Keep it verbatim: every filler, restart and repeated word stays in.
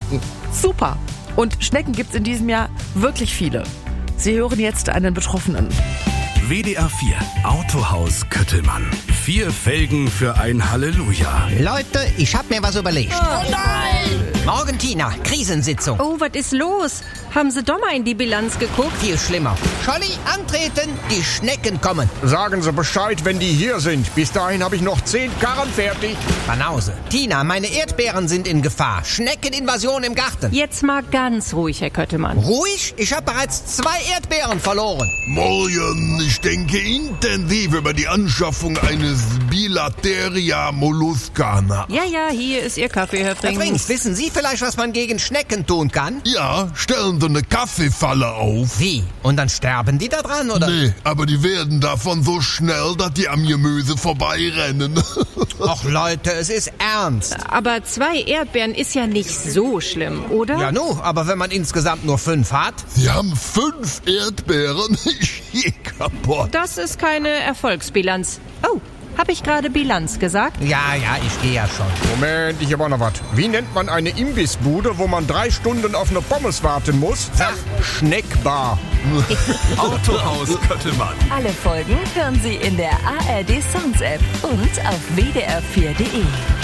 Schnecken. Super. Und Schnecken gibt's in diesem Jahr wirklich viele. Sie hören jetzt einen Betroffenen. W D R vier Autohaus Köttelmann. Vier Felgen für ein Halleluja. Leute, ich hab mir was überlegt. Oh nein! Morgen, Tina, Krisensitzung. Oh, was ist los? Haben Sie doch mal in die Bilanz geguckt? Viel schlimmer. Scholli, antreten, die Schnecken kommen. Sagen Sie Bescheid, wenn die hier sind. Bis dahin habe ich noch zehn Karren fertig. Banause. Tina, meine Erdbeeren sind in Gefahr. Schneckeninvasion im Garten. Jetzt mal ganz ruhig, Herr Köttelmann. Ruhig? Ich habe bereits zwei Erdbeeren verloren. Morgen, ich denke intensiv über die Anschaffung eines Bilateria molluscana. Ja, ja, hier ist Ihr Kaffee, Herr Herr Frings. Frings, wissen Sie vielleicht, was man gegen Schnecken tun kann? Ja, stellen Sie eine Kaffeefalle auf. Wie? Und dann sterben die da dran, oder? Nee, aber die werden davon so schnell, dass die am Gemüse vorbeirennen. Och Leute, es ist ernst. Aber zwei Erdbeeren ist ja nicht so schlimm, oder? Ja nu, aber wenn man insgesamt nur fünf hat? Sie haben fünf Erdbeeren. Ich gehe kaputt. Das ist keine Erfolgsbilanz. Oh, habe ich gerade Bilanz gesagt? Ja, ja, ich gehe ja schon. Moment, ich habe auch noch was. Wie nennt man eine Imbissbude, wo man drei Stunden auf eine Pommes warten muss? Ha. Schneckbar. Autohaus Köttelmann. Alle Folgen hören Sie in der A R D Sounds App und auf w d r vier punkt d e.